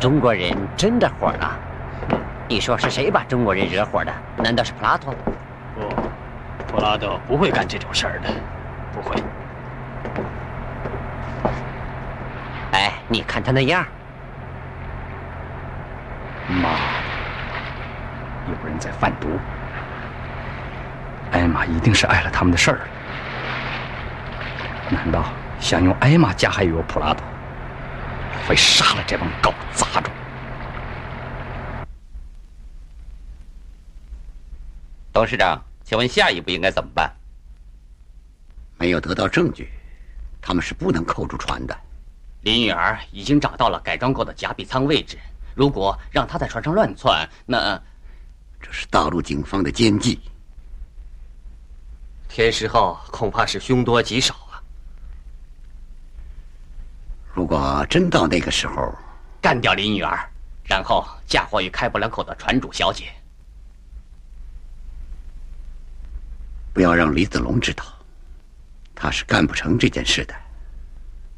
中国人真的火了。你说是谁把中国人惹火的？难道是普拉托？ 不，普拉多不会干这种事儿的，不会。 哎，你看他那样。 妈，有人在贩毒。艾玛一定是碍了他们的事儿了。难道想用艾玛加害于我普拉多，非杀了这帮狗杂种？ 董事长，请问下一步应该怎么办？ 没有得到证据，他们是不能扣住船的。 林允儿已经找到了改装过的甲比舱位置，如果让他在船上乱窜，那这是大陆警方的奸计。 天石号恐怕是凶多吉少啊！ 如果真到那个时候， 干掉林允儿，然后嫁祸于开不了口的船主小姐。 不要让李子龙知道，他是干不成这件事的。